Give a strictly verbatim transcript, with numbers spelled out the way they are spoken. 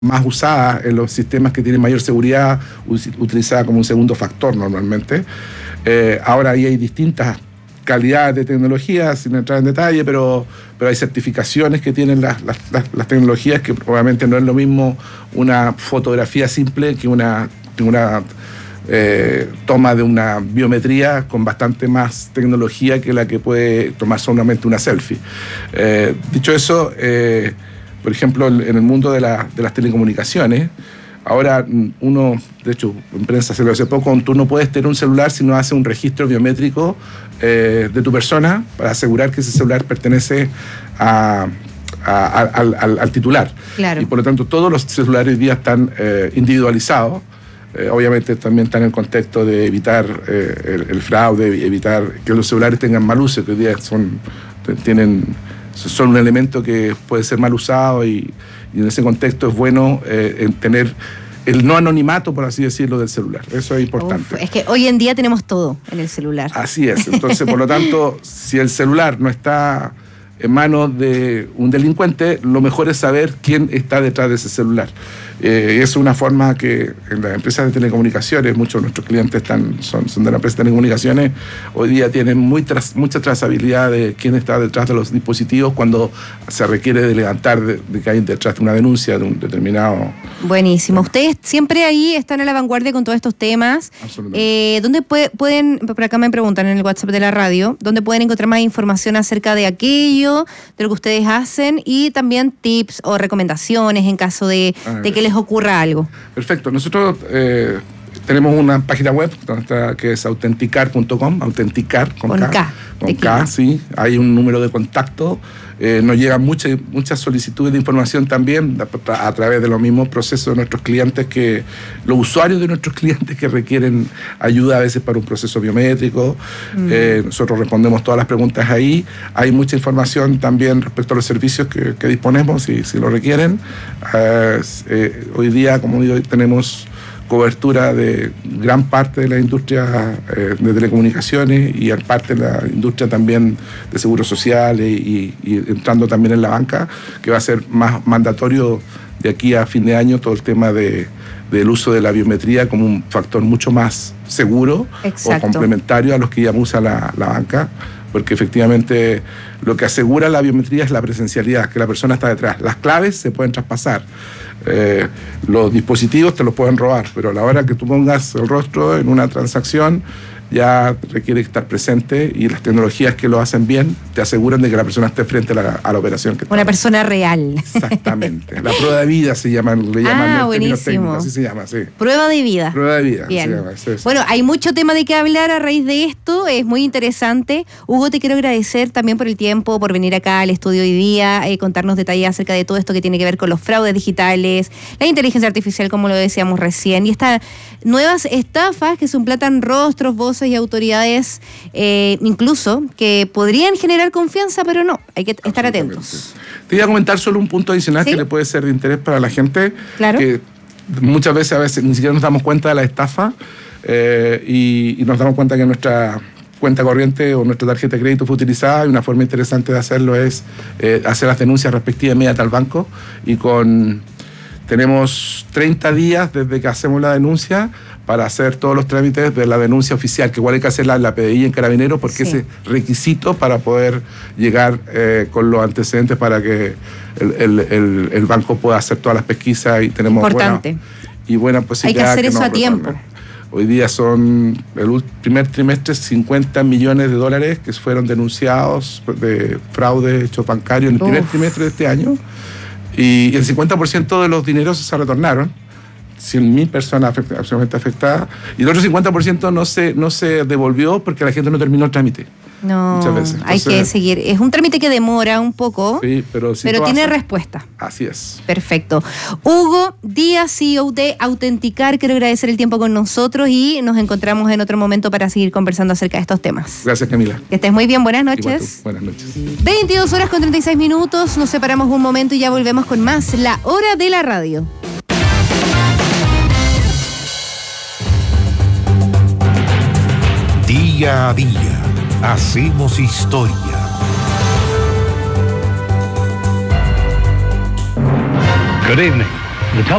más usada en los sistemas que tienen mayor seguridad, utilizada como un segundo factor normalmente. Eh, ahora ahí hay distintas calidades de tecnología, sin entrar en detalle, pero, pero hay certificaciones que tienen las, las, las, las tecnologías, que obviamente no es lo mismo una fotografía simple que una, que una eh, toma de una biometría con bastante más tecnología que la que puede tomar solamente una selfie. Eh, dicho eso, eh, por ejemplo, en el mundo de, la, de las telecomunicaciones, ahora uno, de hecho, en prensa se lo hace poco, tú no puedes tener un celular si no hace un registro biométrico eh, de tu persona para asegurar que ese celular pertenece a, a, a, al, al, al titular. Claro. Y por lo tanto, todos los celulares hoy día están eh, individualizados. Eh, obviamente también están en el contexto de evitar eh, el, el fraude, evitar que los celulares tengan mal uso, que hoy día son, tienen... son un elemento que puede ser mal usado y, y en ese contexto es bueno eh, en tener el no anonimato, por así decirlo, del celular. Eso es importante. Uf, es que hoy en día tenemos todo en el celular. Así es. Entonces, por lo tanto, si el celular no está en manos de un delincuente, lo mejor es saber quién está detrás de ese celular. Eh, es una forma que en las empresas de telecomunicaciones, muchos de nuestros clientes están, son, son de la empresa de telecomunicaciones, hoy día tienen muy tras, mucha trazabilidad de quién está detrás de los dispositivos cuando se requiere de levantar de, de que hay detrás de una denuncia de un determinado... Buenísimo. Ustedes siempre ahí están a la vanguardia con todos estos temas. Absolutamente. Eh, ¿Dónde puede, pueden, por acá me preguntan en el WhatsApp de la radio, dónde pueden encontrar más información acerca de aquello, de lo que ustedes hacen y también tips o recomendaciones en caso de, de que les ocurra algo? Perfecto. Nosotros eh, tenemos una página web que es autenticar punto com, autenticar con, con K. K, con K, K, sí. Hay un número de contacto. Eh, nos llegan muchas muchas solicitudes de información también a, a través de los mismos procesos de nuestros clientes, que los usuarios de nuestros clientes que requieren ayuda a veces para un proceso biométrico. Mm. Eh, nosotros respondemos todas las preguntas ahí. Hay mucha información también respecto a los servicios que, que disponemos, si, si lo requieren. Eh, eh, hoy día, como digo, tenemos cobertura de gran parte de la industria eh, de telecomunicaciones y parte de la industria también de seguros sociales y, y entrando también en la banca, que va a ser más mandatorio de aquí a fin de año todo el tema de, del uso de la biometría como un factor mucho más seguro. Exacto. O complementario a los que ya usa la, la banca, porque efectivamente lo que asegura la biometría es la presencialidad, que la persona está detrás. Las claves se pueden traspasar. Eh, los dispositivos te los pueden robar, pero a la hora que tú pongas el rostro en una transacción ya requiere estar presente, y las tecnologías que lo hacen bien te aseguran de que la persona esté frente a la, a la operación que está. Una persona real. Exactamente. La prueba de vida se llama, le llaman ah, en buenísimo. términos técnicos, así se llama, sí. Prueba de vida. Prueba de vida. Bien. Se llama, sí, sí. Bueno, hay mucho tema de qué hablar a raíz de esto, es muy interesante. Hugo, te quiero agradecer también por el tiempo, por venir acá al estudio hoy día, eh, contarnos detalles acerca de todo esto que tiene que ver con los fraudes digitales, la inteligencia artificial, como lo decíamos recién, y estas nuevas estafas que suplantan rostros, voces y autoridades, eh, incluso, que podrían generar confianza, pero no, hay que estar atentos. Te iba a comentar solo un punto adicional, ¿sí?, que le puede ser de interés para la gente. Claro. Que muchas veces, a veces, ni siquiera nos damos cuenta de la estafa eh, y, y nos damos cuenta que nuestra cuenta corriente o nuestra tarjeta de crédito fue utilizada, y una forma interesante de hacerlo es eh, hacer las denuncias respectivas inmediatamente al banco, y con... Tenemos treinta días desde que hacemos la denuncia para hacer todos los trámites de la denuncia oficial, que igual hay que hacerla en la P D I, en Carabineros, porque sí, ese requisito para poder llegar eh, con los antecedentes para que el, el, el, el banco pueda hacer todas las pesquisas y tenemos Importante. buena, y buena posibilidad. Hay que hacer que eso no a tiempo. retornen. Hoy día son, el primer trimestre, cincuenta millones de dólares que fueron denunciados de fraude hecho bancario en el Uf. primer trimestre de este año. Y el cincuenta por ciento de los dineros se retornaron, cien mil personas afect- absolutamente afectadas, y el otro cincuenta por ciento no se, no se devolvió porque la gente no terminó el trámite. No, muchas veces. Entonces, hay que seguir. Es un trámite que demora un poco, sí, pero, si pero tiene haces, respuesta. Así es. Perfecto. Hugo Díaz, C E O de Autenticar, quiero agradecer el tiempo con nosotros y nos encontramos en otro momento para seguir conversando acerca de estos temas. Gracias, Camila. Que estés muy bien, buenas noches. Buenas noches. veintidós horas con treinta y seis minutos, nos separamos un momento y ya volvemos con más La Hora de la Radio. Día a día, hacemos historia. Good evening. The